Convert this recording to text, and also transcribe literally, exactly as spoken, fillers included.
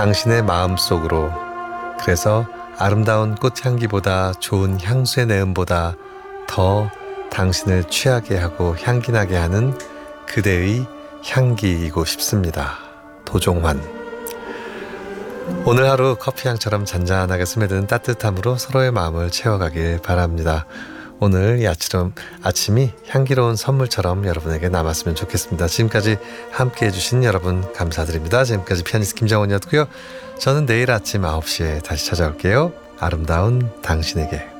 당신의 마음속으로. 그래서 아름다운 꽃향기보다 좋은 향수의 내음보다 더 당신을 취하게 하고 향기나게 하는 그대의 향기이고 싶습니다. 도종환. 오늘 하루 커피향처럼 잔잔하게 스며드는 따뜻함으로 서로의 마음을 채워가길 바랍니다. 오늘 이 아침, 아침이 향기로운 선물처럼 여러분에게 남았으면 좋겠습니다. 지금까지 함께 해주신 여러분 감사드립니다. 지금까지 피아니스트 김정원이었고요. 저는 내일 아침 아홉 시에 다시 찾아올게요. 아름다운 당신에게.